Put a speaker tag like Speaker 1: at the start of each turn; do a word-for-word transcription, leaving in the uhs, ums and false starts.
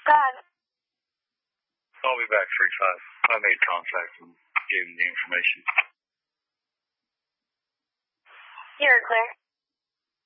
Speaker 1: God.
Speaker 2: I'll be back three five. I made contact and gave him the information.
Speaker 1: You're clear.